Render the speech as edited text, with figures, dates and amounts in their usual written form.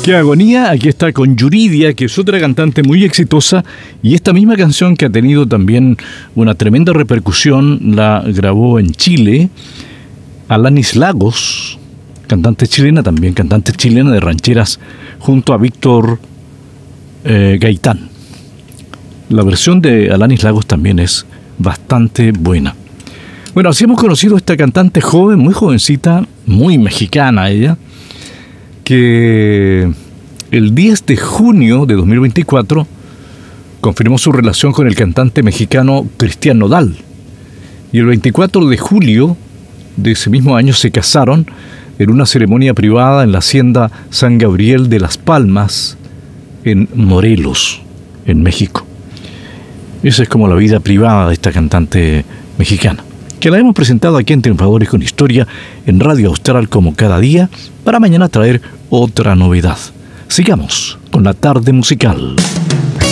Qué agonía, aquí está con Yuridia, que es otra cantante muy exitosa, y esta misma canción que ha tenido también una tremenda repercusión, la grabó en Chile Alanis Lagos, cantante chilena, también cantante chilena de rancheras, junto a Víctor Gaitán. La versión de Alanis Lagos también es bastante buena. Bueno, así hemos conocido a esta cantante joven, muy jovencita, muy mexicana ella, que el 10 de junio de 2024 confirmó su relación con el cantante mexicano Cristian Nodal. Y el 24 de julio de ese mismo año se casaron en una ceremonia privada en la hacienda San Gabriel de las Palmas, en Morelos, en México. Esa es como la vida privada de esta cantante mexicana, que la hemos presentado aquí en Triunfadores con Historia en Radio Austral como cada día, para mañana traer otra novedad. Sigamos con la tarde musical.